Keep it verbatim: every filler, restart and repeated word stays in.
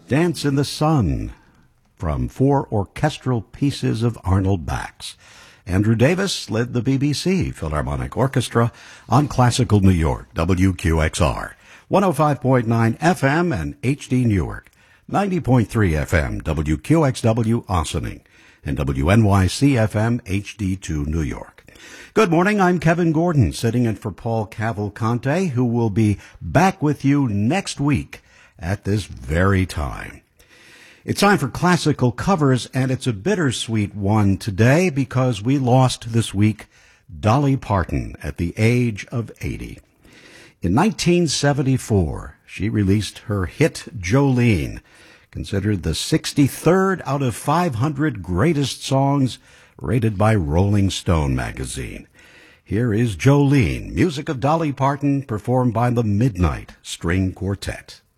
Dance in the Sun from four orchestral pieces of Arnold Bax. Andrew Davis led the B B C Philharmonic Orchestra on Classical New York, W Q X R, one oh five point nine F M and H D Newark, ninety point three F M, W Q X W Ossining, and W N Y C F M H D two New York. Good morning, I'm Kevin Gordon, sitting in for Paul Cavalcante, who will be back with you next week at this very time. It's time for classical covers, and it's a bittersweet one today because we lost this week Dolly Parton at the age of eighty. In nineteen seventy-four, she released her hit Jolene, considered the sixty-third out of five hundred greatest songs rated by Rolling Stone magazine. Here is Jolene, music of Dolly Parton, performed by the Midnight String Quartet.